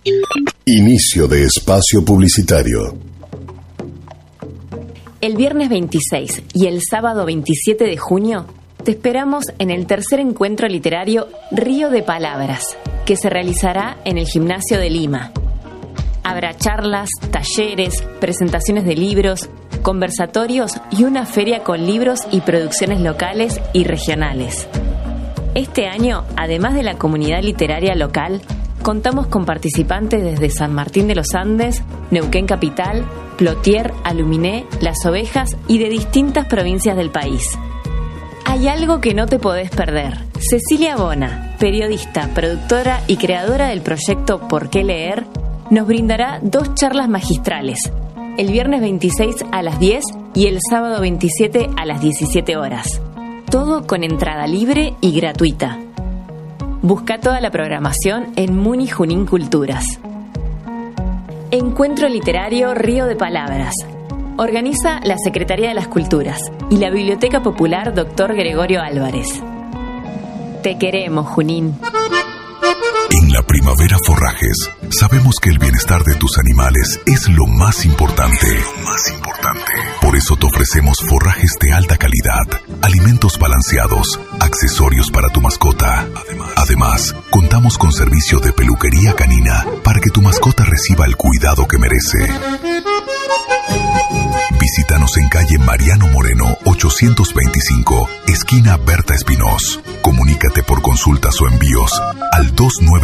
Inicio de espacio publicitario. El viernes 26 y el sábado 27 de junio te esperamos en el tercer encuentro literario Río de Palabras, que se realizará en el Gimnasio de Lima. Habrá charlas, talleres, presentaciones de libros, conversatorios y una feria con libros y producciones locales y regionales. Este año, además de la comunidad literaria local, contamos con participantes desde San Martín de los Andes, Neuquén Capital, Plotier, Aluminé, Las Ovejas y de distintas provincias del país. Hay algo que no te podés perder. Cecilia Bona, periodista, productora y creadora del proyecto ¿Por qué leer?, nos brindará 2 charlas magistrales, el viernes 26 a las 10 y el sábado 27 a las 17 horas. Todo con entrada libre y gratuita. Busca toda la programación en Muni Junín Culturas. Encuentro Literario Río de Palabras. Organiza la Secretaría de las Culturas y la Biblioteca Popular Dr. Gregorio Álvarez. Te queremos, Junín. En la Primavera Forrajes, sabemos que el bienestar de tus animales es lo más importante. Por eso te ofrecemos forrajes de alta calidad, alimentos balanceados, accesorios para tu mascota. Además, contamos con servicio de peluquería canina para que tu mascota reciba el cuidado que merece. Visítanos en calle Mariano Moreno, 825, esquina Berta Espinós. Comunícate por consultas o envíos al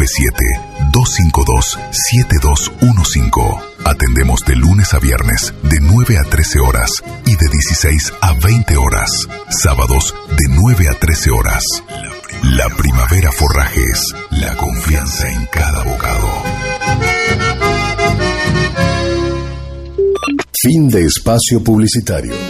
297-252-7215. Atendemos de lunes a viernes de 9 a 13 horas y de 16 a 20 horas. Sábados de 9 a 13 horas. La Primavera Forrajes, la confianza en cada bocado. Fin de espacio publicitario.